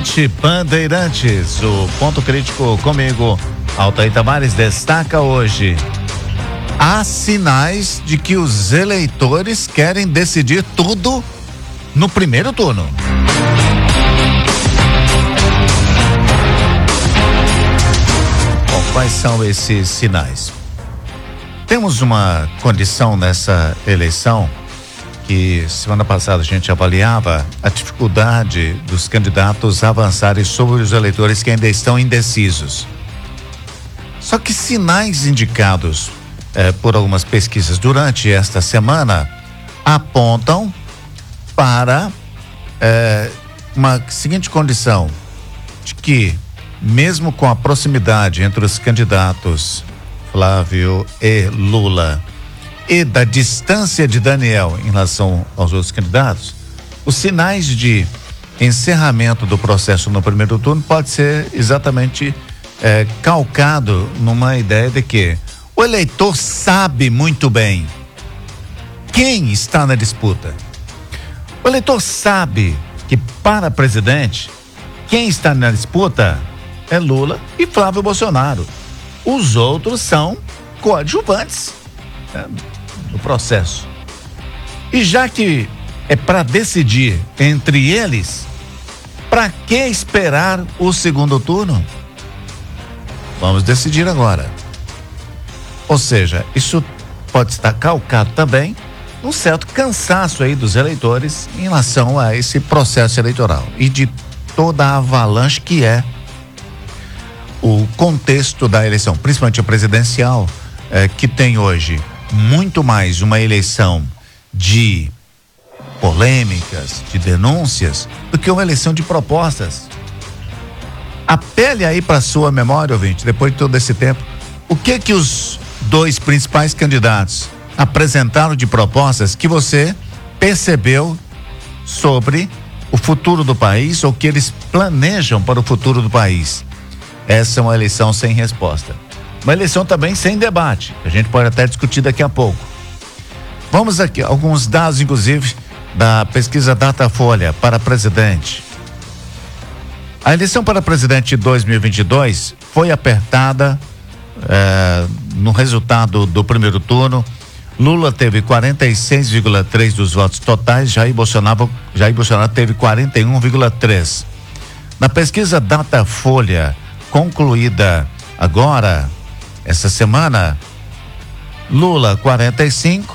Bandeirantes, o ponto crítico comigo, Altair Tavares, destaca hoje: há sinais de que os eleitores querem decidir tudo no primeiro turno. Bom, quais são esses sinais? Temos uma condição nessa eleição que semana passada a gente avaliava a dificuldade dos candidatos avançarem sobre os eleitores que ainda estão indecisos. Só que sinais indicados por algumas pesquisas durante esta semana apontam para uma seguinte condição, de que mesmo com a proximidade entre os candidatos Flávio e Lula e da distância de Daniel em relação aos outros candidatos, os sinais de encerramento do processo no primeiro turno pode ser exatamente calcado numa ideia de que o eleitor sabe muito bem quem está na disputa. O eleitor sabe que para presidente, quem está na disputa é Lula e Flávio Bolsonaro. Os outros são coadjuvantes no processo. E já que é para decidir entre eles, para que esperar o segundo turno? Vamos decidir agora. Ou seja, isso pode estar calcado também num certo cansaço aí dos eleitores em relação a esse processo eleitoral e de toda a avalanche que é o contexto da eleição, principalmente a presidencial, que tem hoje muito mais uma eleição de polêmicas, de denúncias, do que uma eleição de propostas. Apele aí para sua memória, ouvinte, depois de todo esse tempo, o que os dois principais candidatos apresentaram de propostas que você percebeu sobre o futuro do país ou que eles planejam para o futuro do país. Essa é uma eleição sem resposta. Uma eleição também sem debate. A gente pode até discutir daqui a pouco. Vamos aqui, alguns dados, inclusive, da pesquisa Datafolha para presidente. A eleição para presidente de 2022 foi apertada no resultado do primeiro turno. Lula teve 46,3% dos votos totais, Jair Bolsonaro teve 41,3%. Na pesquisa Datafolha, concluída agora, essa semana, Lula 45%,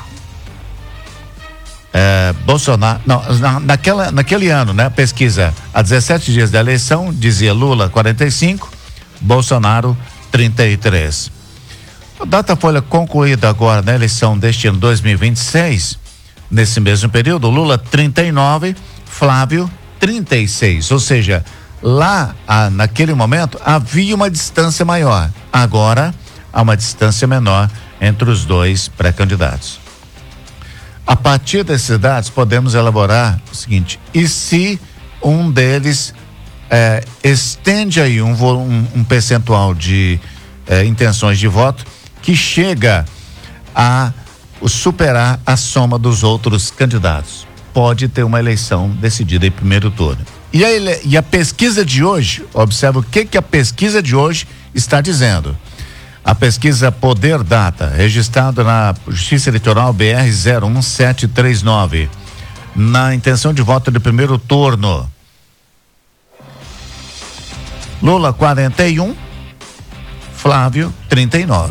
Bolsonaro, não, naquele ano, né? Pesquisa, há 17 dias da eleição, dizia Lula 45%, Bolsonaro 33%. A Datafolha concluída agora na eleição deste ano 2026, nesse mesmo período, Lula 39%, Flávio 36%, ou seja, lá naquele momento havia uma distância maior, agora há uma distância menor entre os dois pré-candidatos. A partir desses dados podemos elaborar o seguinte: e se um deles estende aí um percentual de intenções de voto que chega a superar a soma dos outros candidatos? Pode ter uma eleição decidida em primeiro turno. E a pesquisa de hoje, observa o que a pesquisa de hoje está dizendo. A pesquisa Poder Data, registrada na Justiça Eleitoral BR 01739, na intenção de voto de primeiro turno, Lula 41%, Flávio 39%.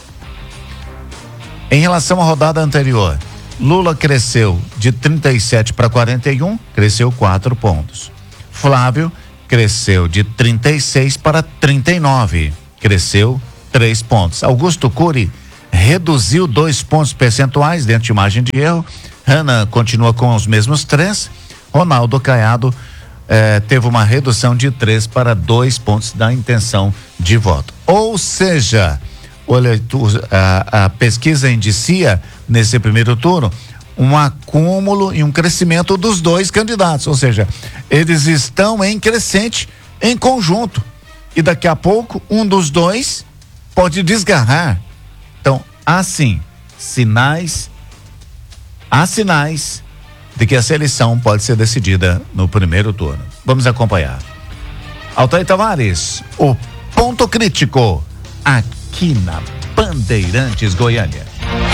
Em relação à rodada anterior, Lula cresceu de 37 para 41, cresceu 4 pontos. Flávio cresceu de 36 para 39, cresceu 3 pontos. Augusto Cury reduziu 2 pontos percentuais dentro de margem de erro. Hanna continua com os mesmos 3. Ronaldo Caiado teve uma redução de 3 para 2 pontos da intenção de voto. Ou seja, a pesquisa indicia nesse primeiro turno um acúmulo e um crescimento dos dois candidatos, ou seja, eles estão em crescente em conjunto e daqui a pouco um dos dois pode desgarrar. Então, há sinais de que essa eleição pode ser decidida no primeiro turno. Vamos acompanhar. Altair Tavares, o ponto crítico aqui na Bandeirantes Goiânia.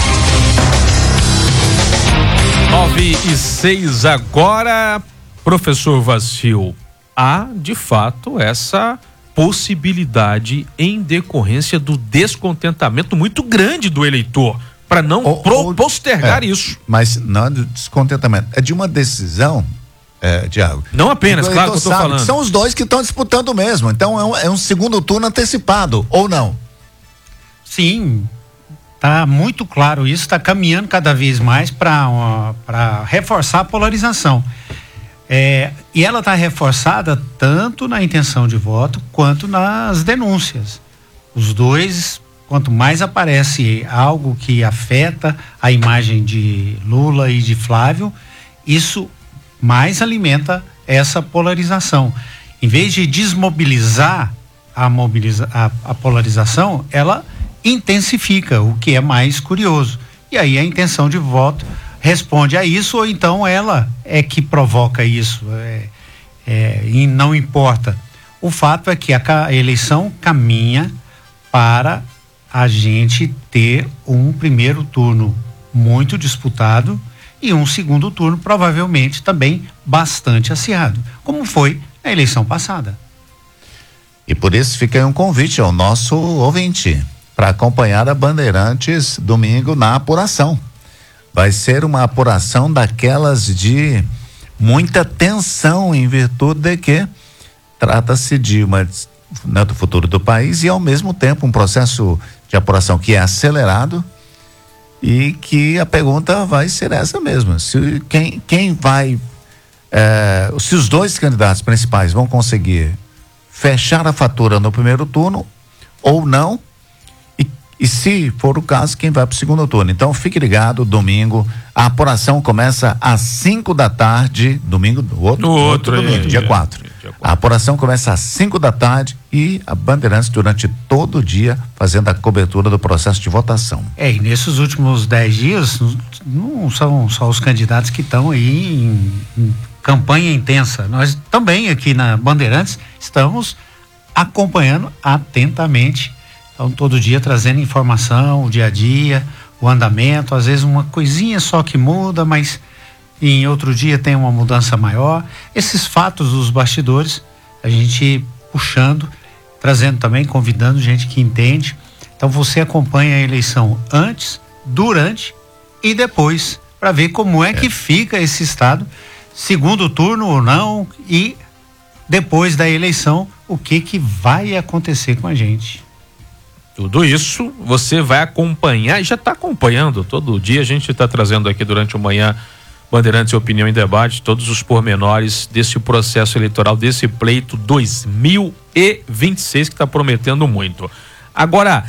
9:06 agora, professor Vacil. Há, de fato, essa possibilidade em decorrência do descontentamento muito grande do eleitor, para não postergar isso. Mas não é do descontentamento, é de uma decisão, Thiago. Não apenas, claro que eu estou falando. São os dois que estão disputando mesmo, então é um segundo turno antecipado, ou não? Sim, tá muito claro isso, está caminhando cada vez mais para reforçar a polarização. E ela está reforçada tanto na intenção de voto quanto nas denúncias. Os dois, quanto mais aparece algo que afeta a imagem de Lula e de Flávio, isso mais alimenta essa polarização. Em vez de desmobilizar a polarização, ela intensifica, o que é mais curioso. E aí a intenção de voto responde a isso, ou então ela é que provoca isso, e não importa. O fato é que a eleição caminha para a gente ter um primeiro turno muito disputado e um segundo turno provavelmente também bastante acirrado, como foi a eleição passada. E por isso fica aí um convite ao nosso ouvinte para acompanhar a Bandeirantes domingo na apuração. Vai ser uma apuração daquelas de muita tensão, em virtude de que trata-se de do futuro do país e, ao mesmo tempo, um processo de apuração que é acelerado e que a pergunta vai ser essa mesmo. Se se os dois candidatos principais vão conseguir fechar a fatura no primeiro turno ou não, e se for o caso, quem vai para o segundo turno. Então fique ligado, domingo, a apuração começa às 5 da tarde, domingo, outro domingo, dia 4. A apuração começa às 5 da tarde e a Bandeirantes durante todo o dia fazendo a cobertura do processo de votação. E nesses últimos 10 dias, não são só os candidatos que estão aí em campanha intensa. Nós também aqui na Bandeirantes estamos acompanhando atentamente. Então, todo dia trazendo informação, o dia a dia, o andamento, às vezes uma coisinha só que muda, mas em outro dia tem uma mudança maior. Esses fatos dos bastidores, a gente puxando, trazendo também, convidando gente que entende. Então, você acompanha a eleição antes, durante e depois, para ver como é que fica esse estado, segundo turno ou não, e depois da eleição, o que vai acontecer com a gente. Tudo isso você vai acompanhar e já está acompanhando todo dia. A gente está trazendo aqui durante o manhã Bandeirantes Opinião em Debate, todos os pormenores desse processo eleitoral, desse pleito 2026 que está prometendo muito. Agora,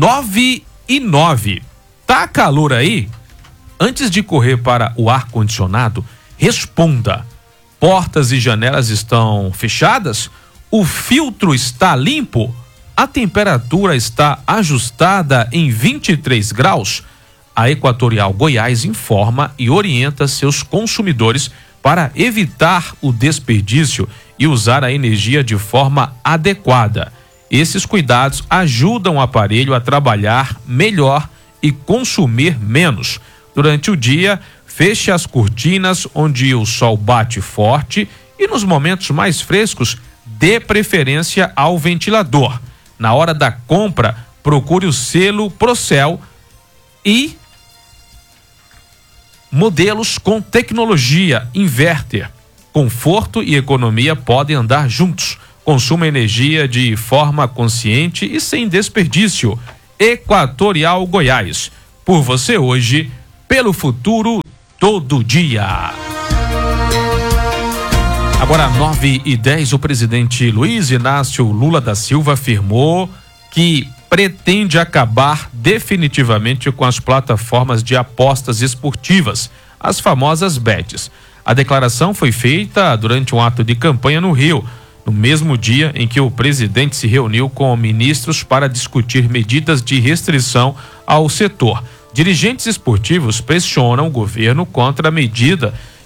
9:09. Tá calor aí? Antes de correr para o ar-condicionado, responda. Portas e janelas estão fechadas? O filtro está limpo? A temperatura está ajustada em 23 graus? A Equatorial Goiás informa e orienta seus consumidores para evitar o desperdício e usar a energia de forma adequada. Esses cuidados ajudam o aparelho a trabalhar melhor e consumir menos. Durante o dia, feche as cortinas onde o sol bate forte e nos momentos mais frescos, dê preferência ao ventilador. Na hora da compra, procure o selo Procel e modelos com tecnologia inverter. Conforto e economia podem andar juntos. Consuma energia de forma consciente e sem desperdício. Equatorial Goiás. Por você hoje, pelo futuro, todo dia. Agora, 9:10, o presidente Luiz Inácio Lula da Silva afirmou que pretende acabar definitivamente com as plataformas de apostas esportivas, as famosas bets. A declaração foi feita durante um ato de campanha no Rio, no mesmo dia em que o presidente se reuniu com ministros para discutir medidas de restrição ao setor. Dirigentes esportivos pressionam o governo contra a medida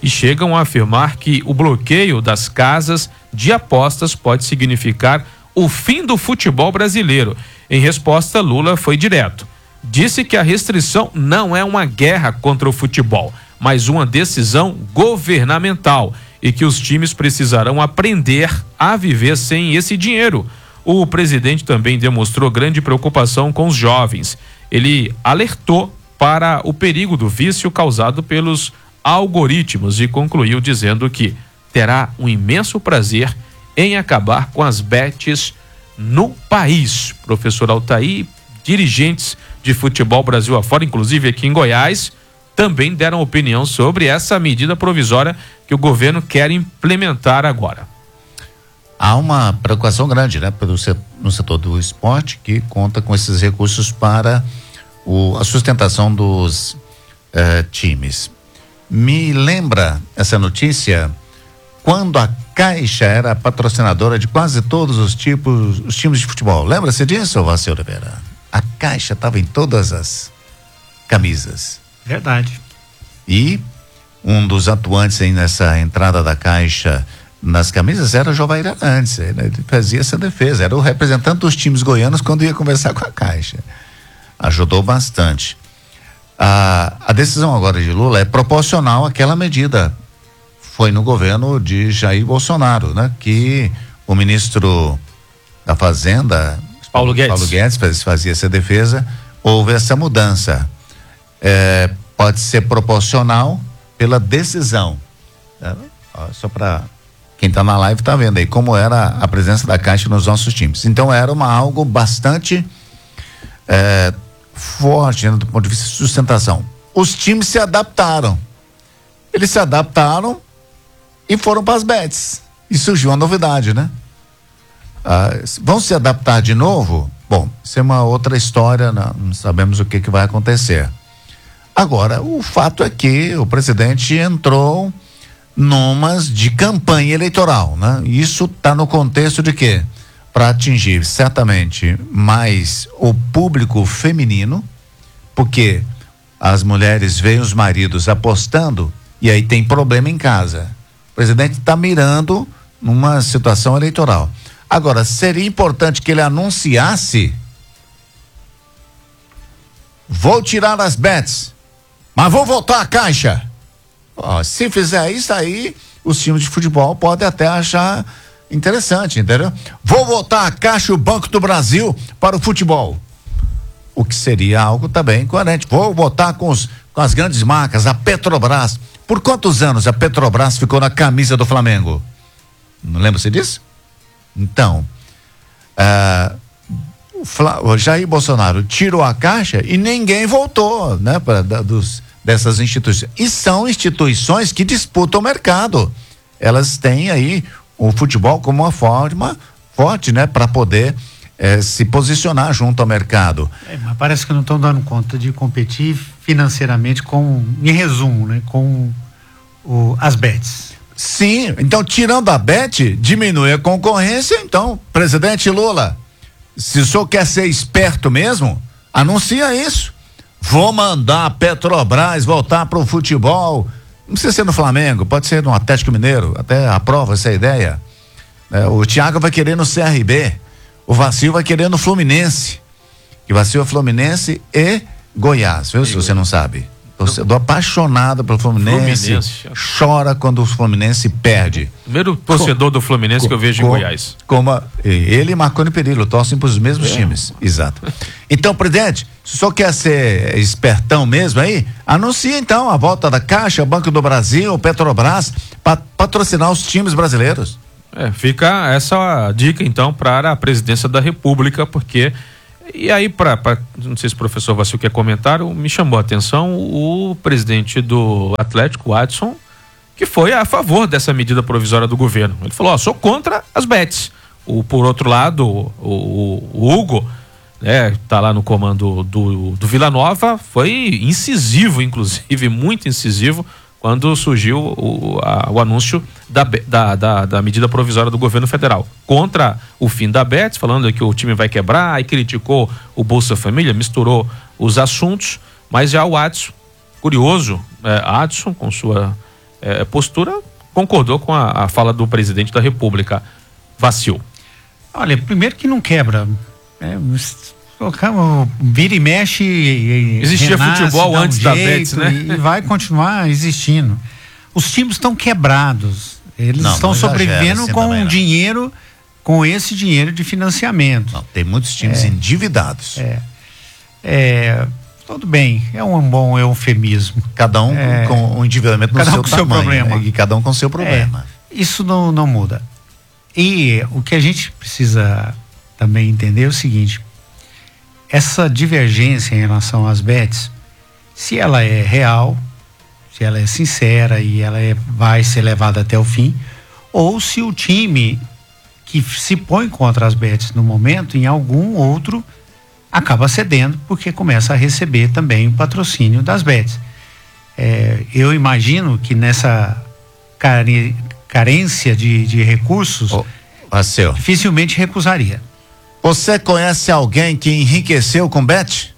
e chegam a afirmar que o bloqueio das casas de apostas pode significar o fim do futebol brasileiro. Em resposta, Lula foi direto. Disse que a restrição não é uma guerra contra o futebol, mas uma decisão governamental e que os times precisarão aprender a viver sem esse dinheiro. O presidente também demonstrou grande preocupação com os jovens. Ele alertou para o perigo do vício causado pelos algoritmos e concluiu dizendo que terá um imenso prazer em acabar com as bets no país. Professor Altair, dirigentes de futebol Brasil afora, inclusive aqui em Goiás, também deram opinião sobre essa medida provisória que o governo quer implementar agora. Há uma preocupação grande, né, no setor do esporte, que conta com esses recursos para a sustentação dos times. Me lembra essa notícia quando a Caixa era patrocinadora de quase todos os times de futebol. Lembra-se disso, Vacil Oliveira? A Caixa estava em todas as camisas. Verdade. E um dos atuantes aí nessa entrada da Caixa nas camisas era o Jovair Arantes, né? Ele fazia essa defesa, era o representante dos times goianos quando ia conversar com a Caixa. Ajudou bastante. A decisão agora de Lula é proporcional àquela medida. Foi no governo de Jair Bolsonaro, né? Que o ministro da Fazenda, Paulo Guedes fazia essa defesa, houve essa mudança. Pode ser proporcional pela decisão. Só para quem está na live tá vendo aí como era a presença da Caixa nos nossos times. Então era algo bastante forte, né, do ponto de vista de sustentação. Os times se adaptaram. Eles se adaptaram e foram para as bets. E surgiu uma novidade, né? Vão se adaptar de novo? Bom, isso é uma outra história, não sabemos o que vai acontecer. Agora, o fato é que o presidente entrou numas de campanha eleitoral, né? Isso está no contexto de quê? Para atingir certamente mais o público feminino, porque as mulheres veem os maridos apostando e aí tem problema em casa. O presidente está mirando numa situação eleitoral. Agora, seria importante que ele anunciasse: vou tirar as bets, mas vou voltar à Caixa. Se fizer isso aí, os times de futebol podem até achar interessante, entendeu? Vou voltar à Caixa, o Banco do Brasil, para o futebol. O que seria algo também coerente. Vou botar com as grandes marcas, a Petrobras. Por quantos anos a Petrobras ficou na camisa do Flamengo? Não lembra-se disso? Então, o Jair Bolsonaro tirou a Caixa e ninguém voltou, né? Dessas instituições. E são instituições que disputam o mercado. Elas têm aí o futebol como uma forma forte, né? Para poder se posicionar junto ao mercado. Mas parece que não estão dando conta de competir financeiramente em resumo, né? Com as bets. Sim, então tirando a bet, diminui a concorrência. Então, presidente Lula, se o senhor quer ser esperto mesmo, anuncia isso. Vou mandar a Petrobras voltar para o futebol. Não precisa ser no Flamengo, pode ser no Atlético Mineiro, até aprova essa ideia. O Thiago vai querer no CRB, o Vacil vai querer no Fluminense. Que Vacil é Fluminense e Goiás, viu? Se você não sabe. Torcedor apaixonado pelo Fluminense, chora quando o Fluminense perde. Primeiro torcedor do Fluminense que eu vejo em Goiás. Ele e Marconi Perillo torcem para os mesmos times. Exato. Então, presidente, se o senhor quer ser espertão mesmo aí, anuncia então a volta da Caixa, Banco do Brasil, Petrobras, para patrocinar os times brasileiros. Fica essa dica então para a presidência da República, porque. E aí, não sei se o professor Vacil quer comentar, me chamou a atenção o presidente do Atlético, o Adson, que foi a favor dessa medida provisória do governo. Ele falou: sou contra as bets. Por outro lado, o Hugo, né, tá lá no comando do Vila Nova, foi incisivo, inclusive, muito incisivo, quando surgiu o anúncio da medida provisória do governo federal contra o fim da Bet, falando que o time vai quebrar, e criticou o Bolsa Família, misturou os assuntos, mas já o Adson, curioso, Adson com sua postura, concordou com a fala do presidente da República. Vacil. Olha, primeiro que não quebra. Vira e mexe. Existia renasce, futebol antes da jeito, Betis, né? E vai continuar existindo. Os times estão quebrados. Eles estão sobrevivendo assim com dinheiro, com esse dinheiro de financiamento. Não, tem muitos times endividados. Tudo bem, é um bom eufemismo. Cada um com um endividamento no seu tamanho, problema. Né? E cada um com seu problema. Isso não muda. E o que a gente precisa também entender é o seguinte: essa divergência em relação às bets, se ela é real, se ela é sincera e ela vai ser levada até o fim, ou se o time que se põe contra as bets no momento, em algum outro, acaba cedendo porque começa a receber também o patrocínio das bets. Eu imagino que nessa carência de recursos, dificilmente recusaria. Você conhece alguém que enriqueceu com bet?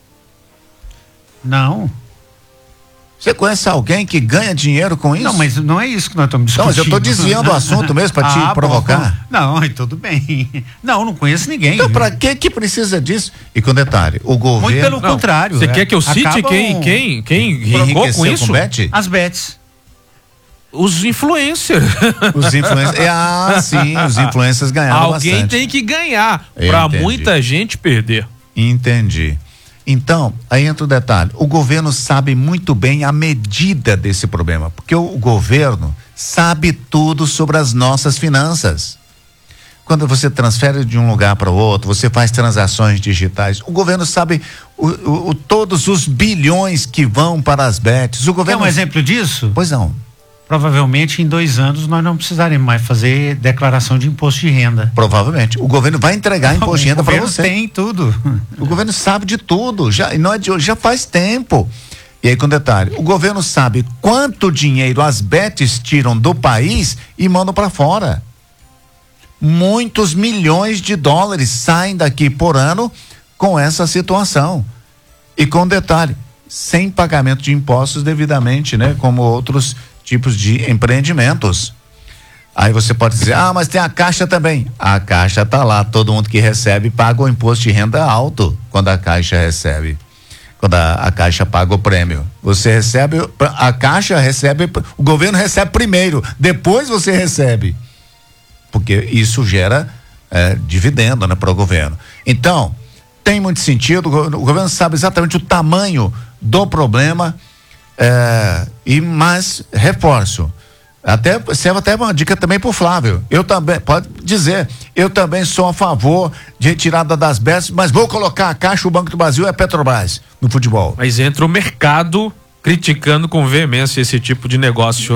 Não. Você conhece alguém que ganha dinheiro com isso? Não, mas não é isso que nós estamos discutindo. Não, mas eu estou desviando o assunto mesmo para te provocar. Bom. Não, tudo bem. Não conheço ninguém. Então, para que precisa disso? E com detalhe, o governo... Muito pelo contrário. Você quer que eu cite quem enricou com isso? Com bet? As bets. Os influencers. Os influencers. Sim, os influencers ganharam bastante. Alguém tem que ganhar para muita gente perder. Entendi. Então, aí entra o detalhe. O governo sabe muito bem a medida desse problema, porque o governo sabe tudo sobre as nossas finanças. Quando você transfere de um lugar para o outro, você faz transações digitais, o governo sabe todos os bilhões que vão para as bets. O governo... Quer um exemplo disso? Pois não. Provavelmente em 2 anos nós não precisaremos mais fazer declaração de imposto de renda. Provavelmente. O governo vai entregar imposto de renda para você. Tem tudo. O governo sabe de tudo, não é de hoje, já faz tempo. E aí com detalhe, o governo sabe quanto dinheiro as bets tiram do país e mandam para fora. Muitos milhões de dólares saem daqui por ano com essa situação. E com detalhe, sem pagamento de impostos devidamente, né? Como outros tipos de empreendimentos. Aí você pode dizer, mas tem a Caixa também. A Caixa tá lá, todo mundo que recebe paga o imposto de renda alto quando a Caixa recebe. Quando a Caixa paga o prêmio. Você recebe, a Caixa recebe, o governo recebe primeiro, depois você recebe. Porque isso gera dividendo, né, para o governo. Então, tem muito sentido, o governo sabe exatamente o tamanho do problema. Mas reforço, serve até uma dica também pro Flávio. Eu também, pode dizer, eu também sou a favor de retirada das bets, mas vou colocar a Caixa, o Banco do Brasil e a Petrobras no futebol. Mas entra o mercado criticando com veemência esse tipo de negócio.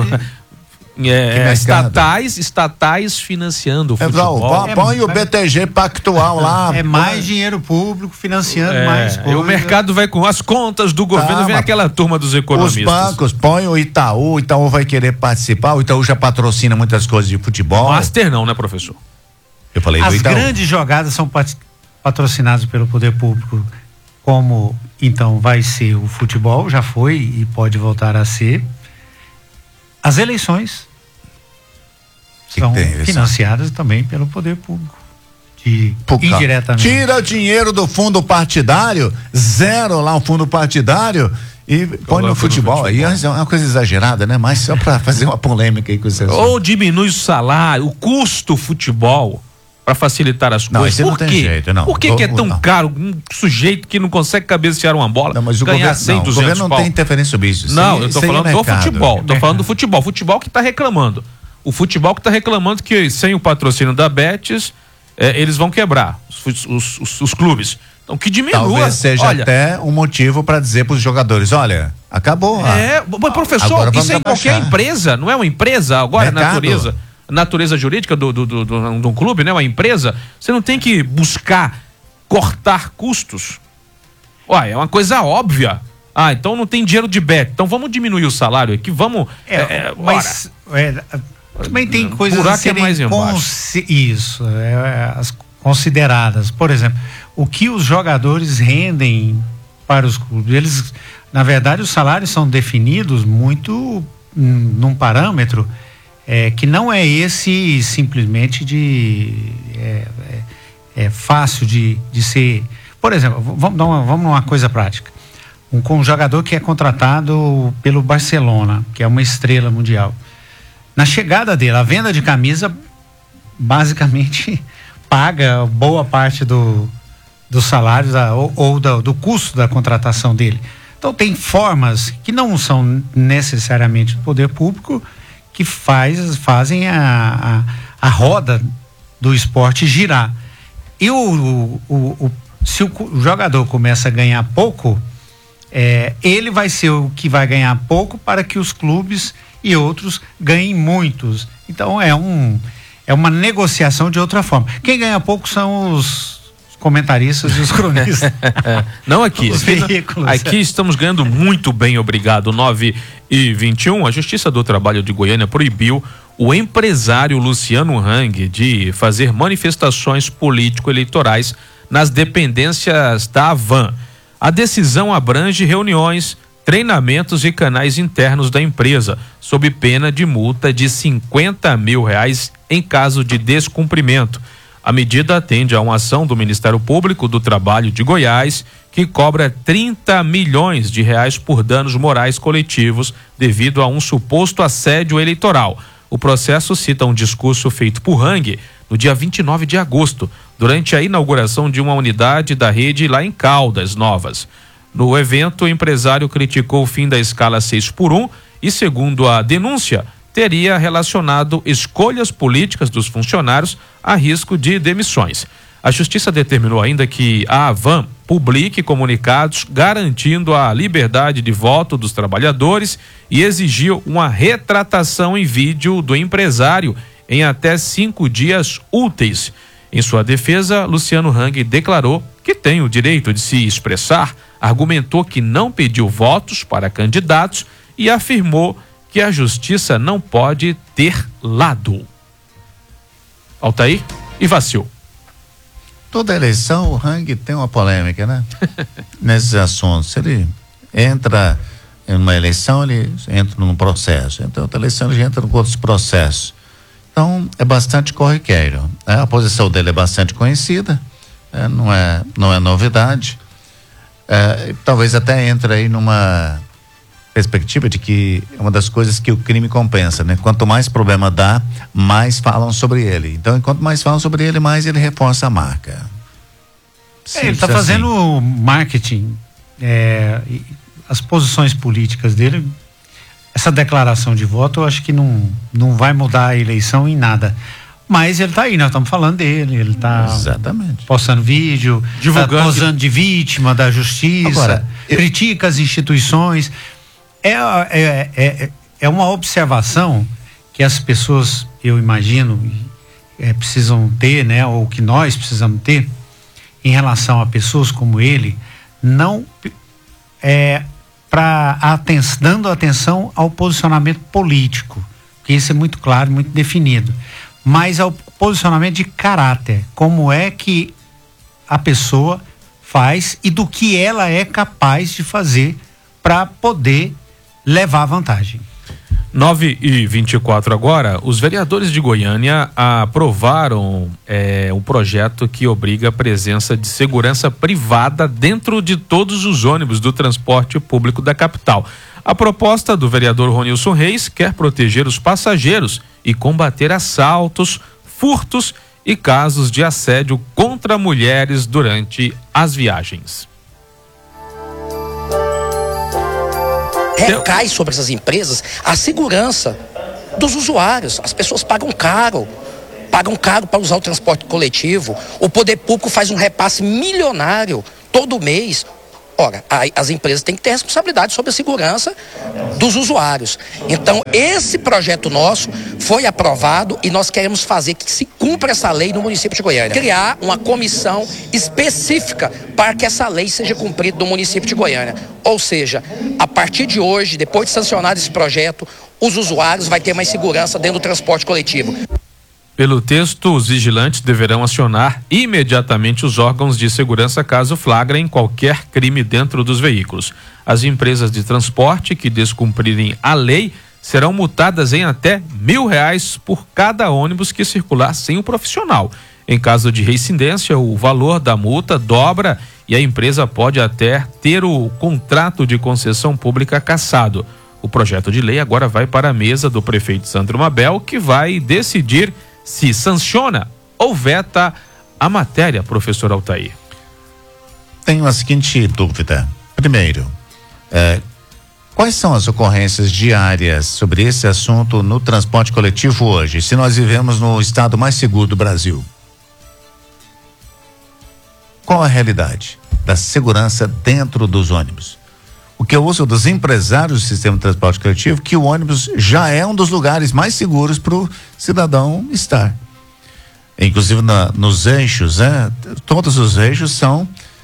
Estatais financiando o futebol. Põe o BTG Pactual lá. Mais dinheiro público financiando mais coisas. E o mercado vai com as contas do governo, vem aquela turma dos economistas. Os bancos, põe o Itaú vai querer participar, o Itaú já patrocina muitas coisas de futebol. Master não, né, professor? Eu falei do Itaú. As grandes jogadas são patrocinadas pelo poder público, como então vai ser o futebol, já foi e pode voltar a ser. As eleições são financiadas também pelo poder público, indiretamente. Tira o dinheiro do fundo partidário, zero lá o fundo partidário e põe no futebol. Aí é uma coisa exagerada, né? Mas só para fazer uma polêmica aí com vocês. Ou diminui o salário, o custo futebol para facilitar as coisas. Por quê? Não tem jeito, não. Por que é tão caro um sujeito que não consegue cabecear uma bola? Não, mas o governo não tem interferência sobre isso. Não, eu tô falando do futebol. Tô falando do futebol. Futebol que tá reclamando. O futebol que está reclamando que sem o patrocínio da Betis, eles vão quebrar os clubes. Então que diminua. Talvez seja até um motivo para dizer para os jogadores, olha, acabou. Mas professor, isso é em qualquer empresa, não é uma empresa agora, natureza jurídica de um clube, né? Uma empresa, você não tem que buscar cortar custos. É uma coisa óbvia. Então não tem dinheiro de bet, então vamos diminuir o salário aqui, vamos... Também tem coisas a serem as consideradas. Por exemplo, o que os jogadores rendem para os clubes. Eles, na verdade, os salários são definidos muito num parâmetro que não é esse simplesmente fácil de ser. Por exemplo, vamos numa coisa prática. Um jogador que é contratado pelo Barcelona, que é uma estrela mundial. Na chegada dele, a venda de camisa basicamente paga boa parte do salário do custo da contratação dele. Então tem formas que não são necessariamente do poder público que fazem a roda do esporte girar. E se o jogador começa a ganhar pouco, ele vai ser o que vai ganhar pouco para que os clubes e outros ganhem muitos. Então é uma negociação de outra forma. Quem ganha pouco são os comentaristas e os cronistas. Não aqui. Os veículos. Aqui estamos ganhando muito bem, obrigado. 9h21, a Justiça do Trabalho de Goiânia proibiu o empresário Luciano Hang de fazer manifestações político-eleitorais nas dependências da Avan. A decisão abrange reuniões, treinamentos e canais internos da empresa, sob pena de multa de R$50 mil em caso de descumprimento. A medida atende a uma ação do Ministério Público do Trabalho de Goiás, que cobra R$30 milhões por danos morais coletivos devido a um suposto assédio eleitoral. O processo cita um discurso feito por Hang no dia 29 de agosto, durante a inauguração de uma unidade da rede lá em Caldas Novas. No evento, o empresário criticou o fim da escala 6x1 e, segundo a denúncia, teria relacionado escolhas políticas dos funcionários a risco de demissões. A Justiça determinou ainda que a Avan publique comunicados garantindo a liberdade de voto dos trabalhadores e exigiu uma retratação em vídeo do empresário em até 5 dias úteis. Em sua defesa, Luciano Hang declarou que tem o direito de se expressar, argumentou que não pediu votos para candidatos e afirmou que a justiça não pode ter lado. Altair e Vacil. Toda eleição, o Hang tem uma polêmica, né? Nesses assuntos. Ele entra em uma eleição, ele entra num processo. Então, outra eleição, ele entra em outros processos. Então, é bastante corriqueiro. A posição dele é bastante conhecida, não é novidade. Talvez até entre aí numa perspectiva de que é uma das coisas que o crime compensa, né? Quanto mais problema dá, mais falam sobre ele. Então, enquanto mais falam sobre ele, mais ele reforça a marca. Ele está fazendo marketing, as posições políticas dele. Essa declaração de voto, eu acho que não vai mudar a eleição em nada. Mas ele está aí, nós estamos falando dele, ele está postando vídeo, divulgando, tá posando de vítima da justiça. Agora, critica as instituições. É uma observação que as pessoas, eu imagino, precisam ter, né? Ou que nós precisamos ter em relação a pessoas como ele, não dando atenção ao posicionamento político, que isso é muito claro, muito definido, mas ao posicionamento de caráter, como é que a pessoa faz e do que ela é capaz de fazer para poder levar vantagem. 9h24 agora, os vereadores de Goiânia aprovaram um projeto que obriga a presença de segurança privada dentro de todos os ônibus do transporte público da capital. A proposta do vereador Ronilson Reis quer proteger os passageiros e combater assaltos, furtos e casos de assédio contra mulheres durante as viagens. Recai sobre essas empresas a segurança dos usuários. As pessoas pagam caro para usar o transporte coletivo. O poder público faz um repasse milionário todo mês. Ora, as empresas têm que ter responsabilidade sobre a segurança dos usuários. Então, esse projeto nosso foi aprovado e nós queremos fazer que se cumpra essa lei no município de Goiânia. Criar uma comissão específica para que essa lei seja cumprida no município de Goiânia. Ou seja, a partir de hoje, depois de sancionado esse projeto, os usuários vão ter mais segurança dentro do transporte coletivo. Pelo texto, os vigilantes deverão acionar imediatamente os órgãos de segurança caso flagrem qualquer crime dentro dos veículos. As empresas de transporte que descumprirem a lei serão multadas em até R$1.000 por cada ônibus que circular sem o profissional. Em caso de reincidência, o valor da multa dobra e a empresa pode até ter o contrato de concessão pública cassado. O projeto de lei agora vai para a mesa do prefeito Sandro Mabel, que vai decidir se sanciona ou veta a matéria, professor Altair. Tenho a seguinte dúvida. Primeiro, quais são as ocorrências diárias sobre esse assunto no transporte coletivo hoje, se nós vivemos no estado mais seguro do Brasil? Qual a realidade da segurança dentro dos ônibus? O que eu ouço dos empresários do sistema de transporte coletivo, que o ônibus já é um dos lugares mais seguros para o cidadão estar. Inclusive nos eixos, todos os eixos são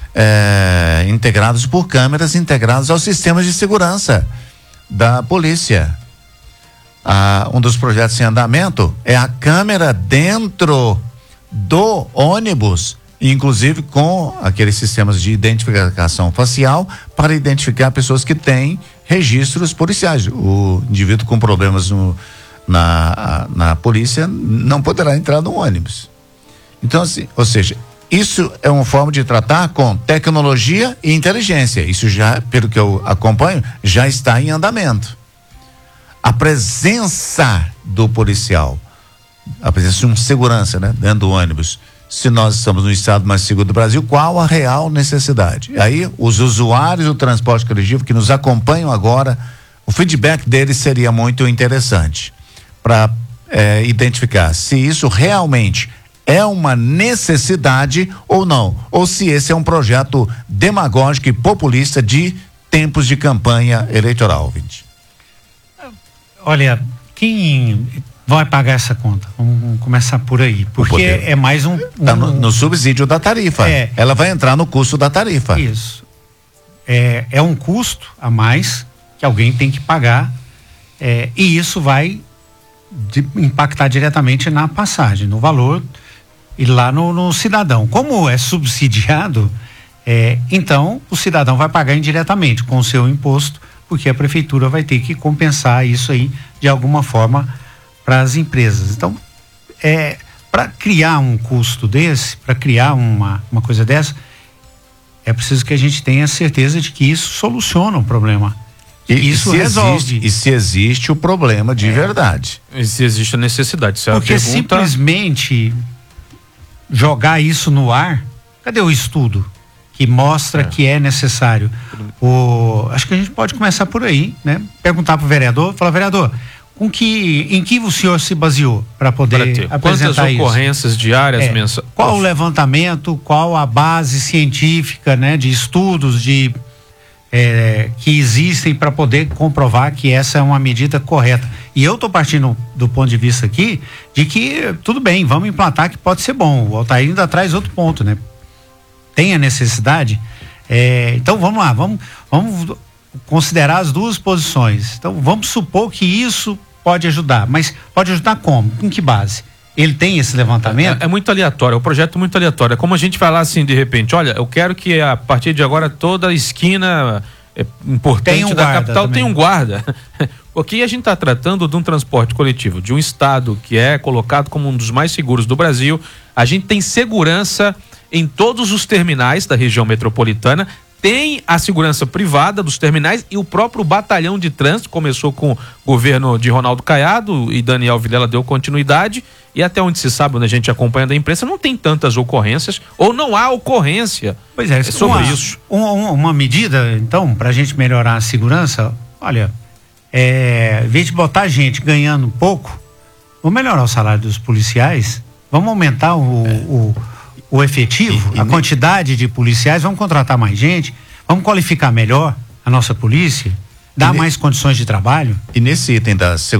integrados por câmeras integradas aos sistemas de segurança da polícia. Um dos projetos em andamento é a câmera dentro do ônibus, inclusive com aqueles sistemas de identificação facial para identificar pessoas que têm registros policiais. O indivíduo com problemas na polícia não poderá entrar no ônibus. Então, assim, ou seja, isso é uma forma de tratar com tecnologia e inteligência. Isso já, pelo que eu acompanho, já está em andamento. A presença do policial, a presença de um segurança, dentro do ônibus. Se nós estamos no estado mais seguro do Brasil, qual a real necessidade? Aí, os usuários do transporte coletivo que nos acompanham agora, o feedback deles seria muito interessante para identificar se isso realmente é uma necessidade ou não, ou se esse é um projeto demagógico e populista de tempos de campanha eleitoral, Vinte. Olha, quem vai pagar essa conta? Vamos começar por aí, porque é mais tá no subsídio da tarifa. Ela vai entrar no custo da tarifa. Isso. É um custo a mais que alguém tem que pagar, e isso vai impactar diretamente na passagem, no valor e lá no cidadão. Como é subsidiado, então o cidadão vai pagar indiretamente com o seu imposto, porque a prefeitura vai ter que compensar isso aí de alguma forma para as empresas. Então, para criar um custo desse, para criar uma coisa dessa, é preciso que a gente tenha certeza de que isso soluciona o problema. Isso resolve. E se existe o problema de verdade. E se existe a necessidade. Porque simplesmente jogar isso no ar, cadê o estudo que mostra que é necessário? Acho que a gente pode começar por aí, perguntar para o vereador, falar, vereador, em que o senhor se baseou para poder apresentar isso? Quantas ocorrências diárias mensais? Qual o levantamento, qual a base científica, de estudos que existem para poder comprovar que essa é uma medida correta? E eu estou partindo do ponto de vista aqui de que tudo bem, vamos implantar, que pode ser bom. O Altair ainda traz outro ponto, tem a necessidade, então vamos lá, vamos considerar as duas posições. Então vamos supor que isso pode ajudar, mas pode ajudar como? Com que base? Ele tem esse levantamento? É muito aleatório, é um projeto muito aleatório. É como a gente falar assim de repente, olha, eu quero que a partir de agora toda esquina importante da capital tenha um guarda. Porque a gente está tratando de um transporte coletivo, de um estado que é colocado como um dos mais seguros do Brasil. A gente tem segurança em todos os terminais da região metropolitana, tem a segurança privada dos terminais e o próprio batalhão de trânsito começou com o governo de Ronaldo Caiado e Daniel Vilela deu continuidade, e até onde se sabe, onde a gente acompanha da imprensa, não tem tantas ocorrências, ou não há ocorrência sobre isso. Uma medida, então, para a gente melhorar a segurança, olha, em vez de botar gente ganhando pouco, vamos melhorar o salário dos policiais, vamos aumentar o efetivo, a quantidade de policiais, vamos contratar mais gente, vamos qualificar melhor a nossa polícia, dar mais condições de trabalho. E nesse item da